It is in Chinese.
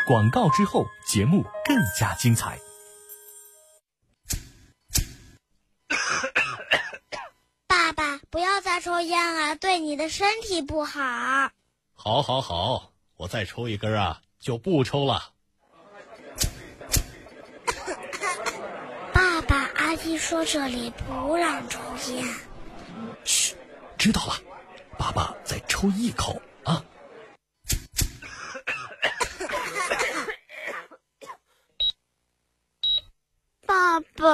广告之后，节目更加精彩。 爸爸，不要再抽烟了，对你的身体不好。 好，我再抽一根啊，就不抽了。 爸爸，阿弟说这里不让抽烟。 嘘，知道了，爸爸再抽一口啊。